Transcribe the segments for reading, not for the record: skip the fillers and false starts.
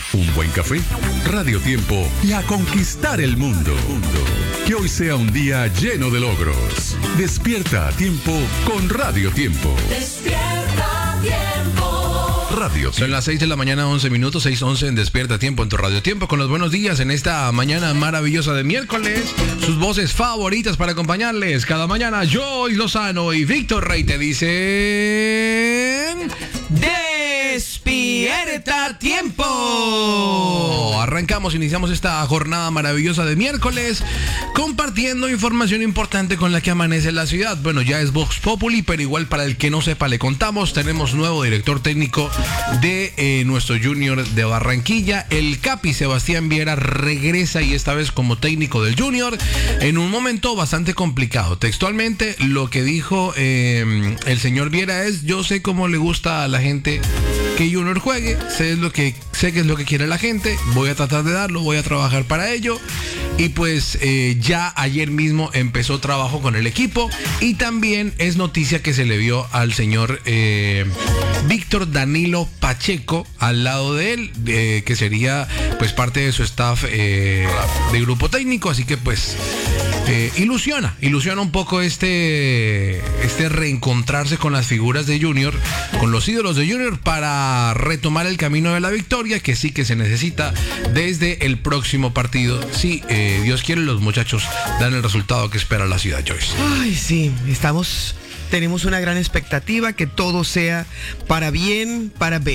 un buen café, Radio Tiempo y a conquistar el mundo. Que hoy sea un día lleno de logros. Despierta a tiempo con Radio Tiempo. Despierta Tiempo. Radio. Son las 6 de la mañana, 11 minutos, 6:11 en Despierta Tiempo en tu Radio Tiempo con los buenos días en esta mañana maravillosa de miércoles. Sus voces favoritas para acompañarles cada mañana, Joy Lozano y Víctor Rey te dicen... ¡Despierta Tiempo! Arrancamos, iniciamos esta jornada maravillosa de miércoles compartiendo información importante con la que amanece la ciudad. Bueno, ya es Vox Populi, pero igual para el que no sepa le contamos. Tenemos nuevo director técnico de nuestro Junior de Barranquilla. El Capi Sebastián Viera regresa y esta vez como técnico del Junior en un momento bastante complicado. Textualmente lo que dijo el señor Viera es: yo sé cómo le gusta a la gente que Junior juegue, sé que es lo que quiere la gente, voy a tratar de darlo, voy a trabajar para ello. Y pues ya ayer mismo empezó trabajo con el equipo y también es noticia que se le vio al señor Víctor Danilo Pacheco al lado de él, que sería pues parte de su staff de grupo técnico, así que pues ilusiona un poco este reencontrarse con las figuras de Junior, con los ídolos de Junior para retomar el camino de la victoria, que sí que se necesita desde el próximo partido. Sí, Dios quiere, los muchachos dan el resultado que espera la ciudad, Joyce. Ay, sí, tenemos una gran expectativa, que todo sea para bien,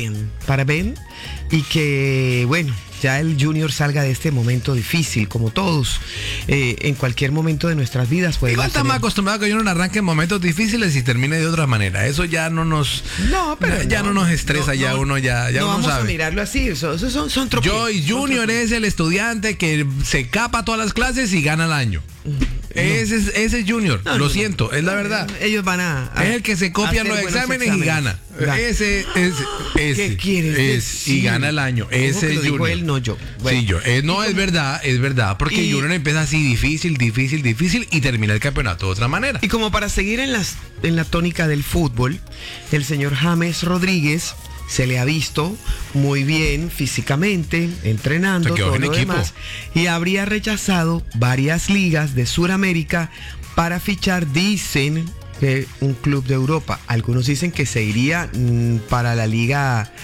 y que, bueno, ya el Junior salga de este momento difícil, como todos, en cualquier momento de nuestras vidas. Igual estamos acostumbrados a que Junior arranque en momentos difíciles y termine de otra manera. Eso ya no nos... No nos estresa, ya uno sabe. Vamos a mirarlo así, eso son tropiezos. Junior es el estudiante que se capa todas las clases y gana el año. Ese es Junior, lo siento, es la verdad. Ellos van a es el que se copia los exámenes y gana. Ese ¿qué quieres decir? Y gana el año. Ese es Junior. Él, no yo. Bueno. Sí, yo. No, es verdad, porque Junior empieza así difícil y termina el campeonato de otra manera. Y como para seguir en la tónica del fútbol, el señor James Rodríguez se le ha visto muy bien físicamente, entrenando, todo lo demás, y habría rechazado varias ligas de Sudamérica para fichar, dicen, que un club de Europa. Algunos dicen que se iría para la liga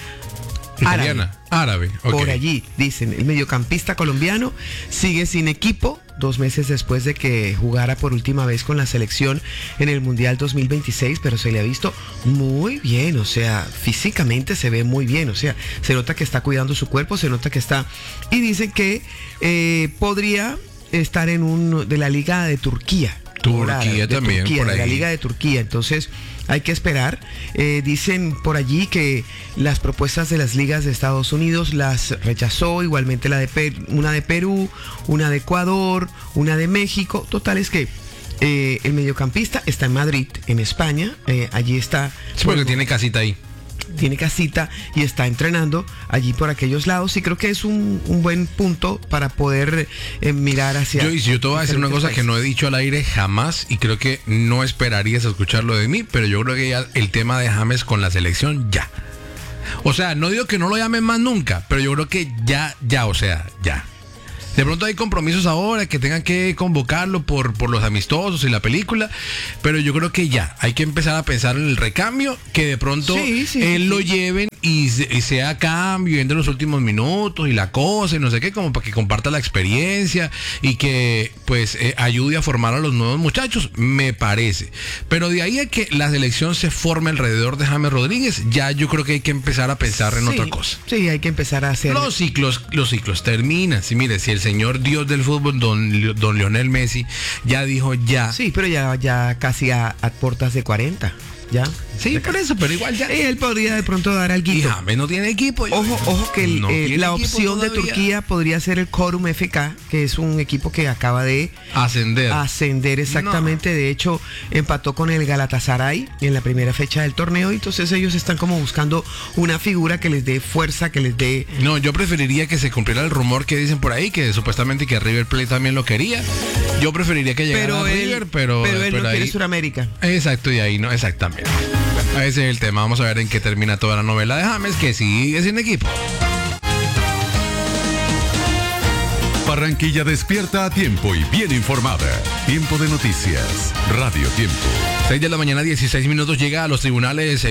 árabe. Okay. Por allí, dicen. El mediocampista colombiano sigue sin equipo 2 meses después de que jugara por última vez con la selección en el Mundial 2026, pero se le ha visto muy bien, o sea, físicamente se ve muy bien, o sea, se nota que está cuidando su cuerpo, se nota que está, y dicen que podría estar en de la Liga de Turquía. También, Turquía, por ahí. De la Liga de Turquía, entonces hay que esperar. Dicen por allí que las propuestas de las ligas de Estados Unidos las rechazó, igualmente una de Perú, una de Ecuador, una de México. Total es que el mediocampista está en Madrid, en España, allí está. Sí, porque tiene casita ahí. Tiene casita y está entrenando allí por aquellos lados, y creo que es un buen punto para poder mirar hacia... Yo te voy a decir una cosa que no he dicho al aire jamás, y creo que no esperarías escucharlo de mí, pero yo creo que ya el tema de James con la selección, ya. O sea, no digo que no lo llamen más nunca, pero yo creo que ya. De pronto hay compromisos ahora que tengan que convocarlo por los amistosos y la película, pero yo creo que ya hay que empezar a pensar en el recambio, que de pronto lo lleven y sea cambio entre los últimos minutos y la cosa y no sé qué, como para que comparta la experiencia y que pues ayude a formar a los nuevos muchachos, me parece. Pero de ahí a que la selección se forme alrededor de James Rodríguez, ya yo creo que hay que empezar a pensar en otra cosa. Sí, hay que empezar a hacer... Los ciclos terminan. Sí, mire, si el señor Dios del fútbol, don Lionel Messi, ya dijo ya. Sí, pero ya casi a puertas de 40. ¿Ya? Sí, por eso, pero igual ya. Él podría de pronto dar algo. Y James no tiene equipo. Ojo que la opción de Turquía podría ser el Corum FK, que es un equipo que acaba de ascender exactamente. No. De hecho, empató con el Galatasaray en la primera fecha del torneo, y entonces ellos están como buscando una figura que les dé fuerza, que les dé... No, yo preferiría que se cumpliera el rumor que dicen por ahí, que supuestamente que River Plate también lo quería. Yo preferiría que llegara a River, pero él no ahí... quiere Sudamérica. Exacto, y ahí no, exactamente. Ese es el tema. Vamos a ver en qué termina toda la novela de James, que sigue sin equipo. Barranquilla despierta a tiempo y bien informada. Tiempo de noticias. Radio Tiempo. 6 de la mañana, 16 minutos. Llega a los tribunales.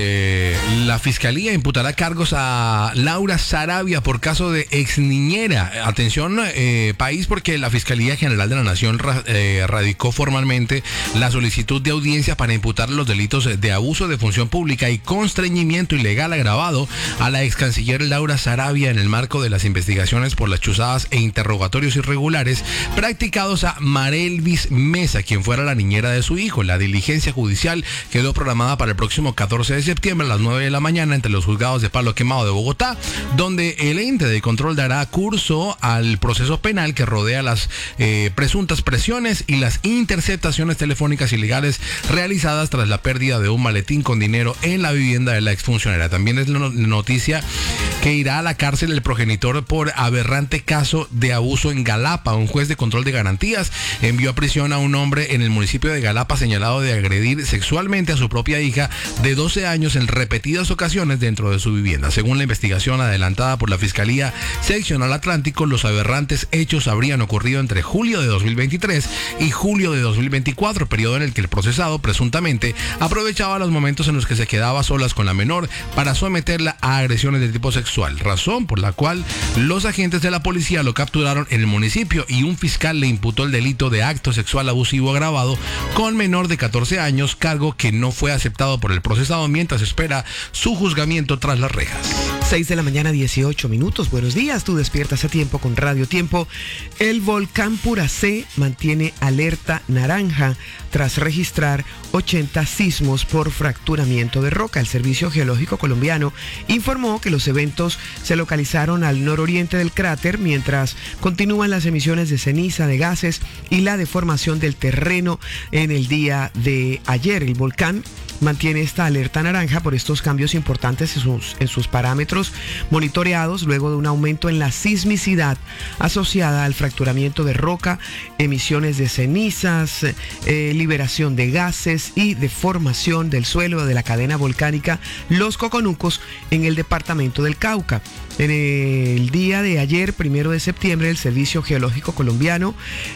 La fiscalía imputará cargos a Laura Sarabia por caso de exniñera. Atención, país, porque la Fiscalía General de la Nación radicó formalmente la solicitud de audiencia para imputar los delitos de abuso de función pública y constreñimiento ilegal agravado a la ex canciller Laura Sarabia en el marco de las investigaciones por las chuzadas e interrogatorios irregulares practicados a Marelvis Mesa, quien fuera la niñera de su hijo. La diligencia judicial quedó programada para el próximo 14 de septiembre a las 9 de la mañana entre los juzgados de Palo Quemado de Bogotá, donde el ente de control dará curso al proceso penal que rodea las presuntas presiones y las interceptaciones telefónicas ilegales realizadas tras la pérdida de un maletín con dinero en la vivienda de la exfuncionaria. También es la noticia que irá a la cárcel el progenitor por aberrante caso de abuso en Galapa. Un juez de control de garantías envió a prisión a un hombre en el municipio de Galapa señalado de agredir sexualmente a su propia hija de 12 años en repetidas ocasiones dentro de su vivienda. Según la investigación adelantada por la Fiscalía Seccional Atlántico, los aberrantes hechos habrían ocurrido entre julio de 2023 y julio de 2024, periodo en el que el procesado presuntamente aprovechaba los momentos en los que se quedaba a solas con la menor para someterla a agresiones de tipo sexual, razón por la cual los agentes de la policía lo capturaron en el municipio y un fiscal le imputó el delito de acto sexual abusivo agravado con menor de 14 años, cargo que no fue aceptado por el procesado mientras espera su juzgamiento tras las rejas. 6 de la mañana, 18 minutos. Buenos días, tú despiertas a tiempo con Radio Tiempo. El volcán Puracé mantiene alerta naranja tras registrar 80 sismos por fracturamiento de roca. El Servicio Geológico Colombiano informó que los eventos se localizaron al nororiente del cráter mientras continúan las emisiones de ceniza, de gases y la deformación del terreno en el día de ayer. El volcán mantiene esta alerta naranja por estos cambios importantes en sus parámetros monitoreados luego de un aumento en la sismicidad asociada al fracturamiento de roca, emisiones de cenizas, liberación de gases y deformación del suelo de la cadena volcánica Los Coconucos en el departamento del Cauca. En el día de ayer, 1 de septiembre, el Servicio Geológico Colombiano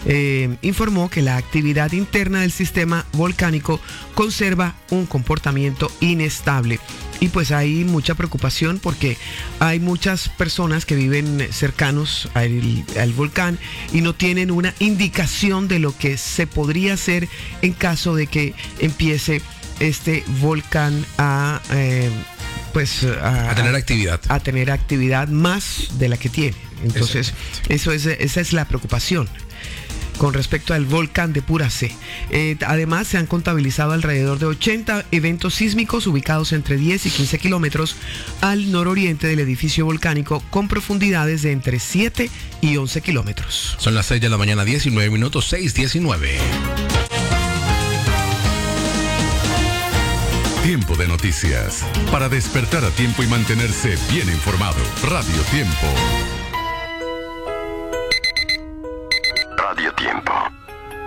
informó que la actividad interna del sistema volcánico conserva un comportamiento inestable. Y pues hay mucha preocupación porque hay muchas personas que viven cercanos al volcán y no tienen una indicación de lo que se podría hacer en caso de que empiece este volcán a tener actividad más de la que tiene. Entonces, esa es la preocupación con respecto al volcán de Puracé. Además, se han contabilizado alrededor de 80 eventos sísmicos ubicados entre 10 y 15 kilómetros al nororiente del edificio volcánico con profundidades de entre 7 y 11 kilómetros. Son las 6 de la mañana, 19 minutos, 6:19. Tiempo de noticias. Para despertar a tiempo y mantenerse bien informado. Radio Tiempo.